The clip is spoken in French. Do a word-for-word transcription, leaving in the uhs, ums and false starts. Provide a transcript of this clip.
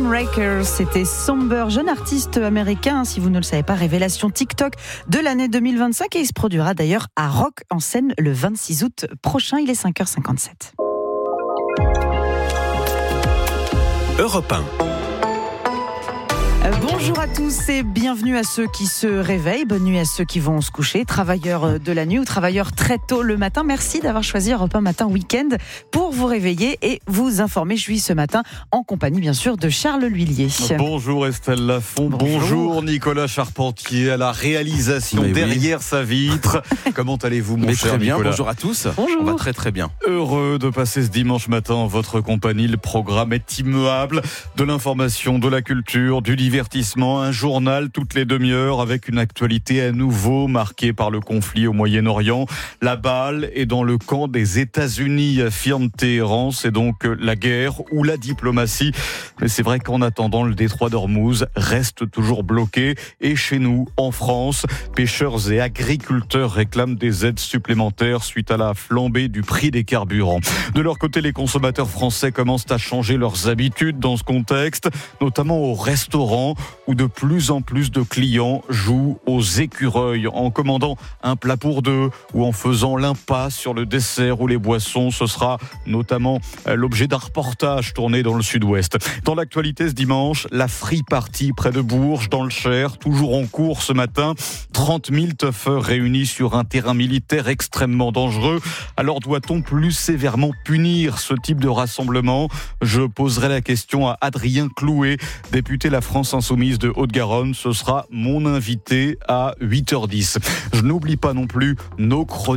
Moonraker, c'était Somber, jeune artiste américain, si vous ne le savez pas, révélation TikTok de l'année deux mille vingt-cinq, et il se produira d'ailleurs à Rock en Seine le vingt-six août prochain. Il est cinq heures cinquante-sept. Europe un. Bonjour à tous et bienvenue à ceux qui se réveillent, bonne nuit à ceux qui vont se coucher, travailleurs de la nuit ou travailleurs très tôt le matin. Merci d'avoir choisi Europe un Matin Week-end pour vous réveiller et vous informer. Je suis ce matin en compagnie bien sûr de Charles L'Huillier. Bonjour Estelle Lafont, bonjour. bonjour Nicolas Charpentier à la réalisation Mais derrière oui. sa vitre. Comment allez-vous mon Mais cher très bien, Nicolas? Bonjour à tous. Bonjour. On va très très bien. Heureux de passer ce dimanche matin en votre compagnie. Le programme est immuable, de l'information, de la culture, du divertissement, un journal toutes les demi-heures avec une actualité à nouveau marquée par le conflit au Moyen-Orient. La balle est dans le camp des États-Unis, affirme Téhéran. C'est donc la guerre ou la diplomatie. Mais c'est vrai qu'en attendant, le détroit d'Ormuz reste toujours bloqué. Et chez nous, en France, pêcheurs et agriculteurs réclament des aides supplémentaires suite à la flambée du prix des carburants. De leur côté, les consommateurs français commencent à changer leurs habitudes dans ce contexte, notamment au restaurant, où de plus en plus de clients jouent aux écureuils en commandant un plat pour deux ou en faisant l'impasse sur le dessert ou les boissons. Ce sera notamment l'objet d'un reportage tourné dans le sud-ouest. Dans l'actualité ce dimanche, la Free Party près de Bourges, dans le Cher, toujours en cours ce matin. trente mille teufeurs réunis sur un terrain militaire extrêmement dangereux. Alors doit-on plus sévèrement punir ce type de rassemblement? Je poserai la question à Adrien Clouet, député La France Insoumise de Haute-Garonne. Ce sera mon invité à huit heures dix. Je n'oublie pas non plus nos chroniques.